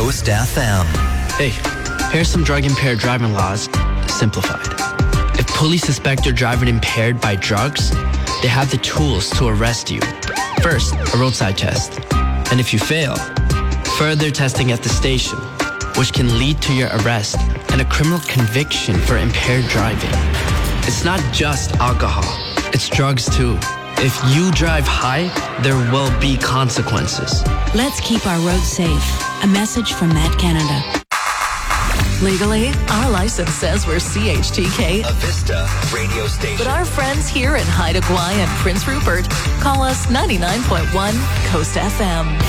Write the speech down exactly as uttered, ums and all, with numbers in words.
Coast F M. Hey, here's some drug-impaired driving laws, simplified. If police suspect you're driving impaired by drugs, they have the tools to arrest you. First, a roadside test. And if you fail, further testing at the station, which can lead to your arrest and a criminal conviction for impaired driving. It's not just alcohol, it's drugs too. If you drive high, there will be consequences. Let's keep our roads safe. A message from Met Canada. Legally, our license says we're C H T K, A Vista radio station. but our friends here in Haida Gwaii and Prince Rupert call us ninety-nine point one Coast F M.